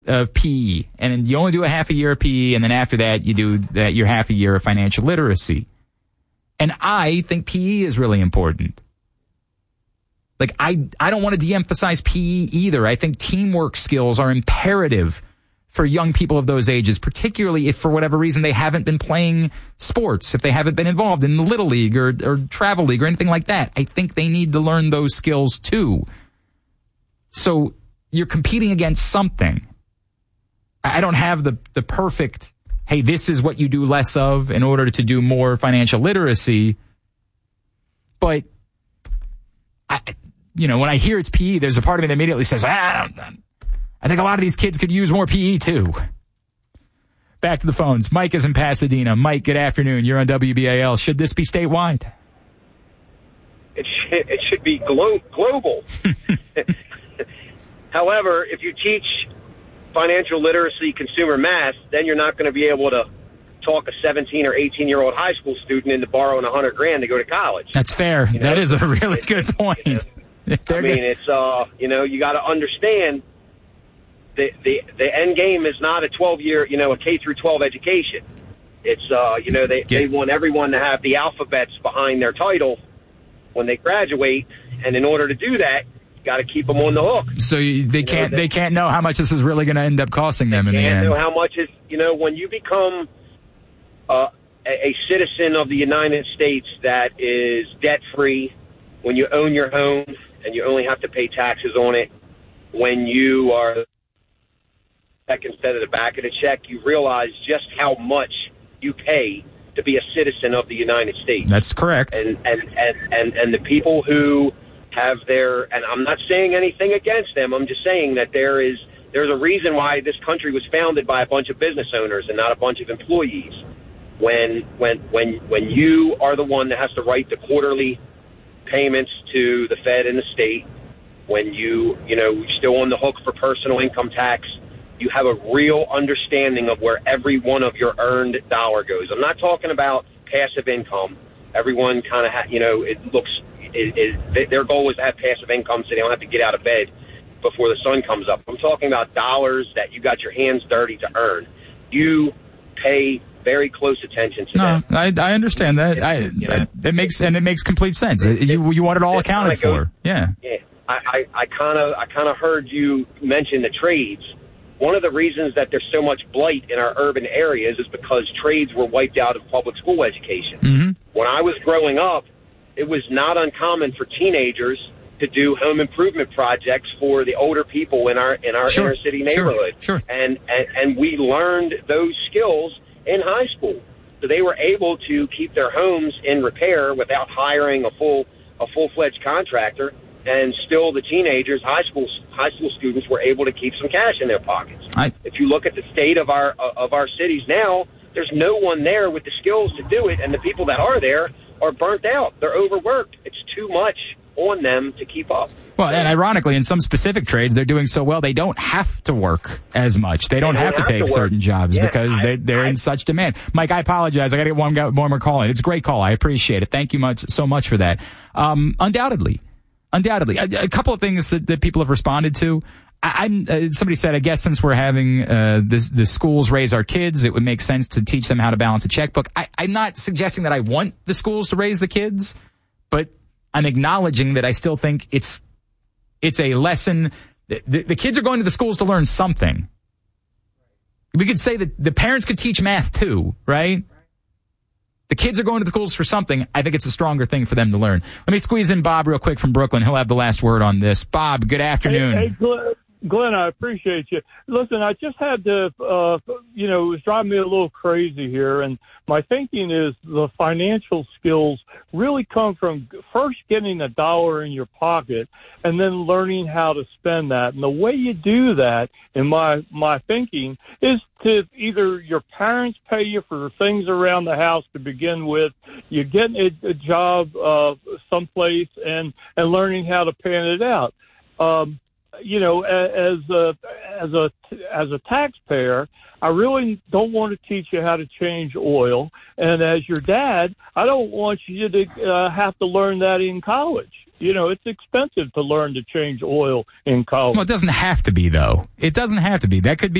of PE, and you only do a half a year of PE, and then after that you do your half a year of financial literacy. And I think PE is really important. Like, I don't want to de-emphasize PE either. I think teamwork skills are imperative for young people of those ages, particularly if for whatever reason they haven't been playing sports, if they haven't been involved in the Little League or Travel League or anything like that. I think they need to learn those skills too. So you're competing against something. I don't have the perfect, hey, this is what you do less of in order to do more financial literacy. But when I hear it's PE, there's a part of me that immediately says, I think a lot of these kids could use more PE too. Back to the phones. Mike is in Pasadena. Mike, good afternoon. You're on WBAL. Should this be statewide? It should be global. However, if you teach financial literacy, consumer math, then you're not going to be able to talk a 17 or 18-year-old high school student into borrowing $100,000 to go to college. That's fair. That is a really good point. It's you got to understand the end game is not a 12-year, a K through 12 education. It's they want everyone to have the alphabets behind their title when they graduate, and in order to do that, got to keep them on the hook. So they can't know how much this is really going to end up costing them in the end. They can't know how much is, when you become a citizen of the United States that is debt-free, when you own your home and you only have to pay taxes on it, when you are check instead of the back of the check, you realize just how much you pay to be a citizen of the United States. That's correct. And the people who have and I'm not saying anything against them. I'm just saying that there's a reason why this country was founded by a bunch of business owners and not a bunch of employees. When you are the one that has to write the quarterly payments to the Fed and the state, when you're still on the hook for personal income tax, you have a real understanding of where every one of your earned dollar goes. I'm not talking about passive income. Everyone kind of their goal is to have passive income so they don't have to get out of bed before the sun comes up. I'm talking about dollars that you got your hands dirty to earn. You pay very close attention to that. I understand that. It makes complete sense. You want it all accounted for. Yeah. I kind of heard you mention the trades. One of the reasons that there's so much blight in our urban areas is because trades were wiped out of public school education. Mm-hmm. When I was growing up, it was not uncommon for teenagers to do home improvement projects for the older people in our inner city neighborhood. Sure. And we learned those skills in high school. So they were able to keep their homes in repair without hiring a full-fledged contractor, and still the teenagers, high school students, were able to keep some cash in their pockets. If you look at the state of our cities now, there's no one there with the skills to do it, and the people that are there are burnt out. They're overworked. It's too much on them to keep up. Well, and ironically, in some specific trades, they're doing so well they don't have to work as much. They don't have to take certain jobs because they're in such demand. Mike, I apologize. I got to get one more call in. It's a great call. I appreciate it. Thank you so much for that. Undoubtedly, a couple of things that people have responded to. Somebody said, I guess since we're having the schools raise our kids, it would make sense to teach them how to balance a checkbook. I'm not suggesting that I want the schools to raise the kids, but I'm acknowledging that I still think it's a lesson. The kids are going to the schools to learn something. We could say that the parents could teach math too, right? The kids are going to the schools for something. I think it's a stronger thing for them to learn. Let me squeeze in Bob real quick from Brooklyn. He'll have the last word on this. Bob, good afternoon. Hey, Glenn, I appreciate you. Listen, I just had to, it was driving me a little crazy here. And my thinking is the financial skills really come from first getting a dollar in your pocket and then learning how to spend that. And the way you do that, in my thinking, is to either your parents pay you for things around the house to begin with, you get a job someplace and learning how to pan it out. As a taxpayer, I really don't want to teach you how to change oil. And as your dad, I don't want you to have to learn that in college. It's expensive to learn to change oil in college. Well, it doesn't have to be, though. It doesn't have to be. That could be